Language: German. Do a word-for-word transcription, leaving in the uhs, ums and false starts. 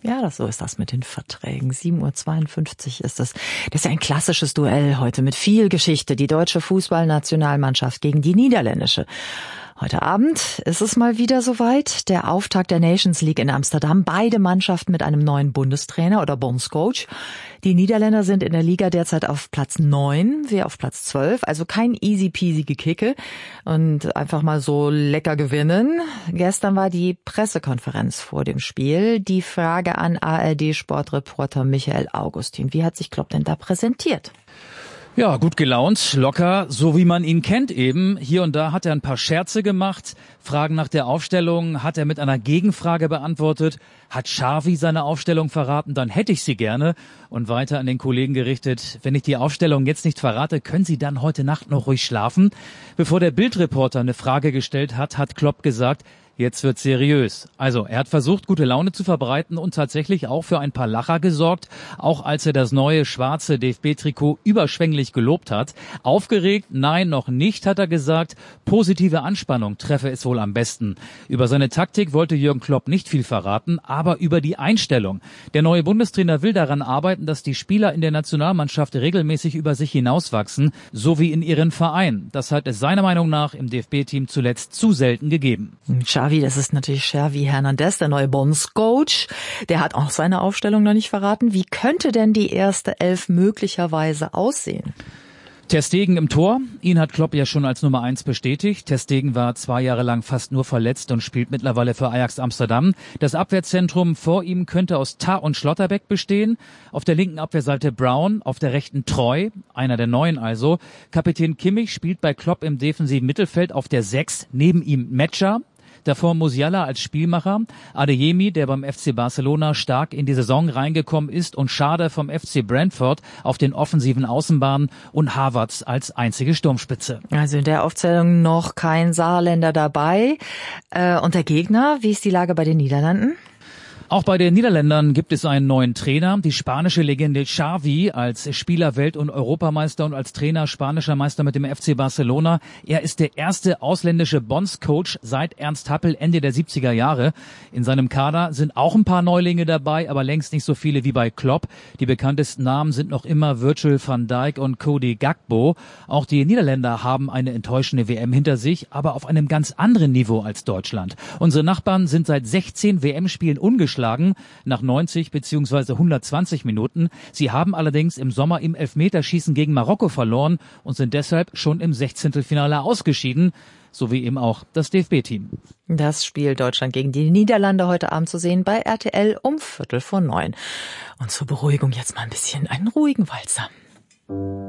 Ja, das so ist das mit den Verträgen. sieben Uhr zweiundfünfzig ist es. Das ist ja ein klassisches Duell heute mit viel Geschichte. Die deutsche Fußballnationalmannschaft gegen die niederländische. Heute Abend ist es mal wieder soweit. Der Auftakt der Nations League in Amsterdam. Beide Mannschaften mit einem neuen Bundestrainer oder Bondscoach. Die Niederländer sind in der Liga derzeit auf Platz neun, wir auf Platz zwölf. Also kein easy peasy Gekicke und einfach mal so lecker gewinnen. Gestern war die Pressekonferenz vor dem Spiel. Die Frage an A R D-Sportreporter Michael Augustin. Wie hat sich Klopp denn da präsentiert? Ja, gut gelaunt, locker, so wie man ihn kennt eben. Hier und da hat er ein paar Scherze gemacht. Fragen nach der Aufstellung hat er mit einer Gegenfrage beantwortet. Hat Xavi seine Aufstellung verraten, dann hätte ich sie gerne. Und weiter an den Kollegen gerichtet, wenn ich die Aufstellung jetzt nicht verrate, können Sie dann heute Nacht noch ruhig schlafen? Bevor der Bildreporter eine Frage gestellt hat, hat Klopp gesagt, jetzt wird's seriös. Also, er hat versucht, gute Laune zu verbreiten und tatsächlich auch für ein paar Lacher gesorgt, auch als er das neue schwarze D F B-Trikot überschwänglich gelobt hat. Aufgeregt? Nein, noch nicht, hat er gesagt. Positive Anspannung treffe es wohl am besten. Über seine Taktik wollte Jürgen Klopp nicht viel verraten, aber über die Einstellung. Der neue Bundestrainer will daran arbeiten, dass die Spieler in der Nationalmannschaft regelmäßig über sich hinauswachsen, so wie in ihren Verein. Das hat es seiner Meinung nach im D F B-Team zuletzt zu selten gegeben. Xavi, das ist natürlich Xavi Hernandez, der neue Bondscoach. Der hat auch seine Aufstellung noch nicht verraten. Wie könnte denn die erste Elf möglicherweise aussehen? Ter Stegen im Tor. Ihn hat Klopp ja schon als Nummer eins bestätigt. Ter Stegen war zwei Jahre lang fast nur verletzt und spielt mittlerweile für Ajax Amsterdam. Das Abwehrzentrum vor ihm könnte aus Tah und Schlotterbeck bestehen. Auf der linken Abwehrseite Brown, auf der rechten Troy, einer der Neuen also. Kapitän Kimmich spielt bei Klopp im defensiven Mittelfeld auf der sechs, neben ihm Metscher. Davor Musiala als Spielmacher, Adeyemi, der beim F C Barcelona stark in die Saison reingekommen ist und Schade vom F C Brentford auf den offensiven Außenbahnen und Havertz als einzige Sturmspitze. Also in der Aufzählung noch kein Saarländer dabei. Äh, und der Gegner, wie ist die Lage bei den Niederlanden? Auch bei den Niederländern gibt es einen neuen Trainer. Die spanische Legende Xavi als Spieler, Welt- und Europameister und als Trainer spanischer Meister mit dem F C Barcelona. Er ist der erste ausländische Bondscoach seit Ernst Happel Ende der siebziger Jahre. In seinem Kader sind auch ein paar Neulinge dabei, aber längst nicht so viele wie bei Klopp. Die bekanntesten Namen sind noch immer Virgil van Dijk und Cody Gakpo. Auch die Niederländer haben eine enttäuschende W M hinter sich, aber auf einem ganz anderen Niveau als Deutschland. Unsere Nachbarn sind seit sechzehn W M-Spielen ungeschlagen. Nach neunzig bzw. hundertzwanzig Minuten. Sie haben allerdings im Sommer im Elfmeterschießen gegen Marokko verloren und sind deshalb schon im Sechzehntelfinale ausgeschieden, so wie eben auch das D F B-Team. Das Spiel Deutschland gegen die Niederlande heute Abend zu sehen bei R T L um Viertel vor neun. Und zur Beruhigung jetzt mal ein bisschen einen ruhigen Walzer.